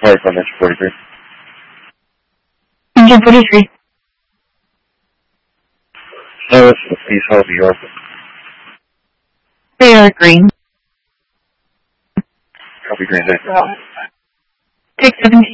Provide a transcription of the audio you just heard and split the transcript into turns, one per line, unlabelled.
Alright, so that's 43.
Engine 43.
Service with Peace Hall, New York.
They are green.
Copy, Green Day.
Take 17.